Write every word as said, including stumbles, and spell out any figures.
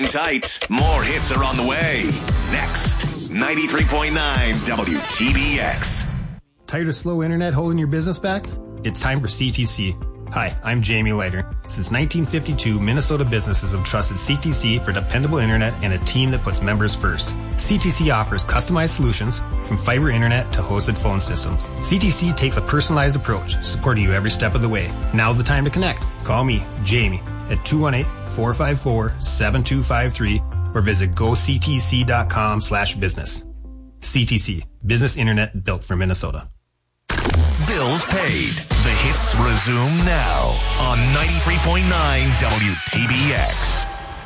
Hang tight. More hits are on the way. Next, ninety-three point nine W T B X. Tired of slow internet holding your business back? It's time for C T C. Hi, I'm Jamie Leiter. Since nineteen fifty-two, Minnesota businesses have trusted C T C for dependable internet and a team that puts members first. C T C offers customized solutions from fiber internet to hosted phone systems. C T C takes a personalized approach, supporting you every step of the way. Now's the time to connect. Call me, Jamie, at two one eight, four five four, seven two five three or visit go c t c dot com slash business. C T C, business internet built for Minnesota. Bills paid. The hits resume now on ninety-three point nine W T B X.